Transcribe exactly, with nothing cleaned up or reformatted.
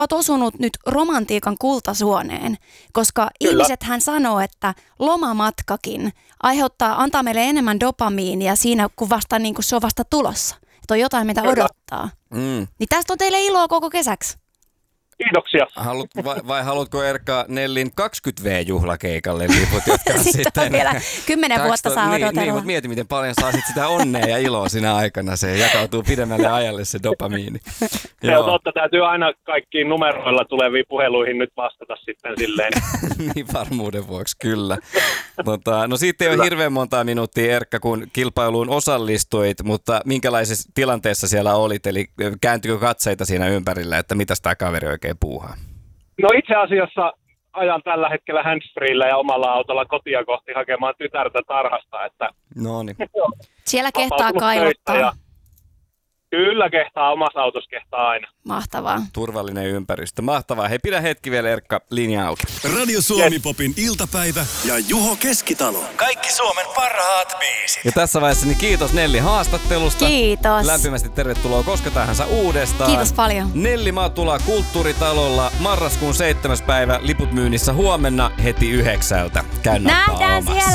oot osunut nyt romantiikan kultasuoneen, koska Kyllä. ihmisethän sanoo, että lomamatkakin aiheuttaa, antaa meille enemmän dopamiinia siinä, kun vasta niin kuin se on vasta tulossa. Että on jotain, mitä Kyllä. odottaa. Mm. Niin tästä on teille iloa koko kesäksi. Kiitoksia. Haluat, vai, vai haluatko Erkka Nellin kaksikymmentä vuotias-juhlakeikalle liput, jotka sitten, sitten... vielä kymmenen vuotta saa niin, odotella. Niin, mutta mieti, miten paljon saa sit sitä onnea ja iloa siinä aikana. Se jakautuu pidemmälle ajalle se dopamiini. Se on totta, täytyy aina kaikkiin numeroilla tuleviin puheluihin nyt vastata sitten silleen. Niin varmuuden vuoksi, kyllä. Tota, no siitä ei ole hirveän montaa minuuttia, Erkka, kun kilpailuun osallistuit, mutta minkälaisessa tilanteessa siellä olit? Eli kääntyykö katseita siinä ympärillä, että mitäs tämä kaveri oikein puuhaa? No itse asiassa ajan tällä hetkellä handsfreellä ja omalla autolla kotia kohti hakemaan tytärtä tarhasta. Että no niin. Siellä kehtaa kailottaa. Kyllä kehtaa, omassa autossa kehtaa aina. Mahtavaa. Turvallinen ympäristö. Mahtavaa. Hei, pidä hetki vielä, Erkka, linja auki. Radio Suomi Popin iltapäivä ja Juho Keskitalo. Kaikki Suomen parhaat biisit. Ja tässä vaiheessa niin kiitos Nelli haastattelusta. Kiitos. Lämpimästi tervetuloa koska tahansa uudestaan. Kiitos paljon. Nelli Matula Kulttuuritalolla marraskuun seitsemäs päivä, liput myynnissä huomenna heti yhdeksältä. Käy nappaa Nähdään omassa. siellä.